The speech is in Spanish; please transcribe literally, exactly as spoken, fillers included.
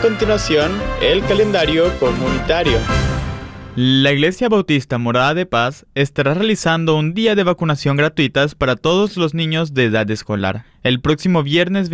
continuación, el calendario comunitario. La Iglesia Bautista Morada de Paz estará realizando un día de vacunación gratuitas para todos los niños de edad escolar. El próximo viernes